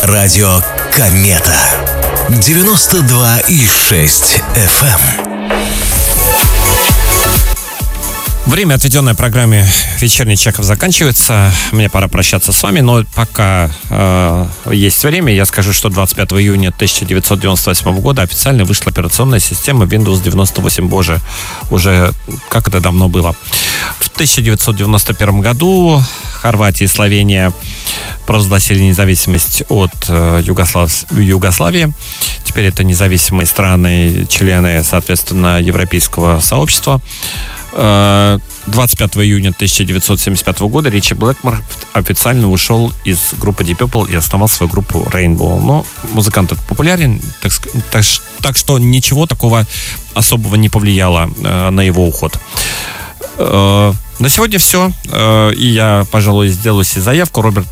Радио Комета. 92,6 FM. Время, отведенное программе «Вечерний Чеков», заканчивается. Мне пора прощаться с вами, но пока есть время, я скажу, что 25 июня 1998 года официально вышла операционная система Windows 98. Боже, уже как это давно было. В 1991 году Хорватия и Словения провозгласили независимость от Югославии. Теперь это независимые страны, члены, соответственно, Европейского сообщества. 25 июня 1975 года Ричи Блэкмор официально ушел из группы Deep Purple и основал свою группу Rainbow. Но музыкант этот популярен, так что ничего такого особого не повлияло на его уход. На сегодня все. И я, пожалуй, сделаю себе заявку. Роберт